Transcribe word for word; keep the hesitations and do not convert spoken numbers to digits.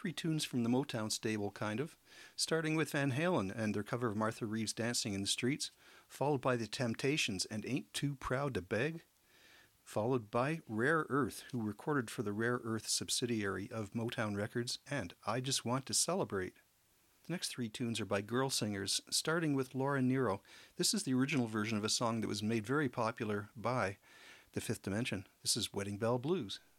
three tunes from the Motown stable, kind of, starting with Van Halen and their cover of Martha Reeves' Dancing in the Streets, followed by The Temptations and Ain't Too Proud to Beg, followed by Rare Earth, who recorded for the Rare Earth subsidiary of Motown Records, and I Just Want to Celebrate. The next three tunes are by girl singers, starting with Laura Nyro. This is the original version of a song that was made very popular by The Fifth Dimension. This is Wedding Bell Blues.